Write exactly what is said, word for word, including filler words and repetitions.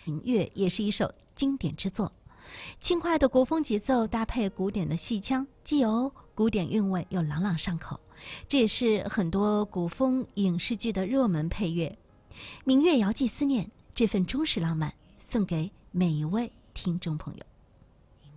民乐也是一首经典之作，轻快的国风节奏搭配古典的戏腔，既有古典韵味又朗朗上口，这也是很多古风影视剧的热门配乐。民乐遥寄思念，这份忠实浪漫送给每一位听众朋友。